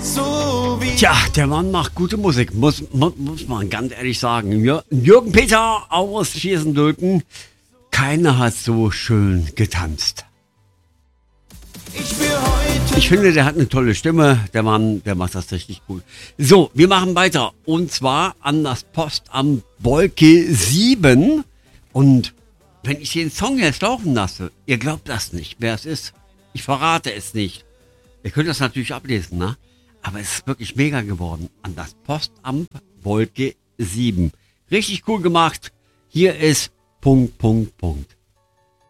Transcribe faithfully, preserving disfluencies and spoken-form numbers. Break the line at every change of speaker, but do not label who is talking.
so wie...
Tja, der Mann macht gute Musik, muss, muss, muss man ganz ehrlich sagen. Jür- Jürgen Peter aus Schießendülken, keiner hat so schön getanzt.
Ich für heute...
Ich finde, der hat eine tolle Stimme, der Mann, der macht das richtig gut. So, wir machen weiter und zwar an das Postamt Wolke sieben und wenn ich den Song jetzt laufen lasse, ihr glaubt das nicht, wer es ist. Ich verrate es nicht. Ihr könnt das natürlich ablesen, ne? Aber es ist wirklich mega geworden. An das Postamt Wolke sieben. Richtig cool gemacht. Hier ist Punkt, Punkt, Punkt.